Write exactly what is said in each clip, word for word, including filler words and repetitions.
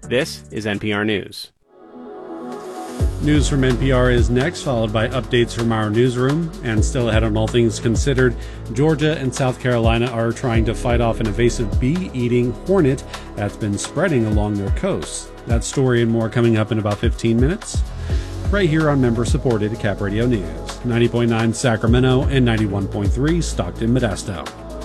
This is N P R News. News from N P R is next, followed by updates from our newsroom. And still ahead on All Things Considered, Georgia and South Carolina are trying to fight off an invasive bee-eating hornet that's been spreading along their coasts. That story and more coming up in about fifteen minutes, right here on member-supported Cap Radio News, ninety point nine Sacramento and ninety-one point three Stockton, Modesto.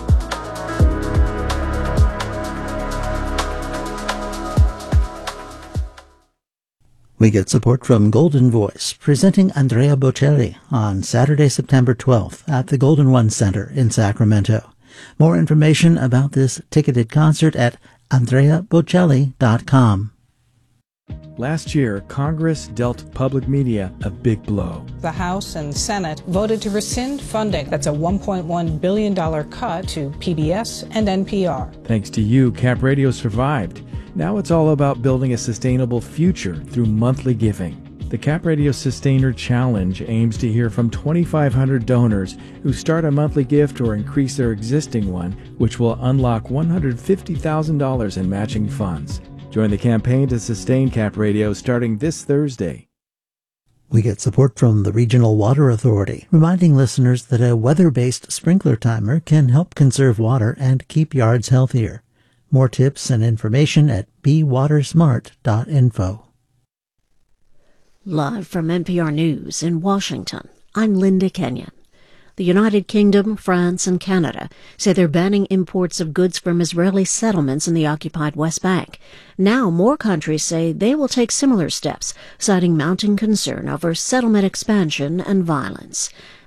We get support from Golden Voice, presenting Andrea Bocelli on Saturday, September twelfth at the Golden One Center in Sacramento. More information about this ticketed concert at andrea bocelli dot com. Last year, Congress dealt public media a big blow. The House and Senate voted to rescind funding. That's a one point one billion dollars cut to P B S and N P R. Thanks to you, Cap Radio survived. Now it's all about building a sustainable future through monthly giving. The Cap Radio Sustainer Challenge aims to hear from twenty-five hundred donors who start a monthly gift or increase their existing one, which will unlock one hundred fifty thousand dollars in matching funds. Join the campaign to sustain Cap Radio starting this Thursday. We get support from the Regional Water Authority, reminding listeners that a weather-based sprinkler timer can help conserve water and keep yards healthier. More tips and information at be water smart dot info. Live from N P R News in Washington, I'm Linda Kenyon. The United Kingdom, France, and Canada say they're banning imports of goods from Israeli settlements in the occupied West Bank. Now more countries say they will take similar steps, citing mounting concern over settlement expansion and violence.